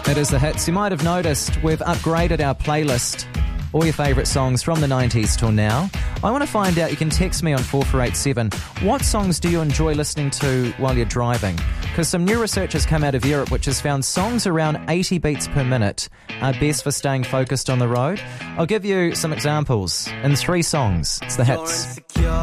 It is The Hits. You might have noticed we've upgraded our playlist. All your favourite songs from the 90s till now. I want to find out, you can text me on 4487, what songs do you enjoy listening to while you're driving? Because some new research has come out of Europe which has found songs around 80 beats per minute are best for staying focused on the road. I'll give you some examples in 3 songs. It's The Hits.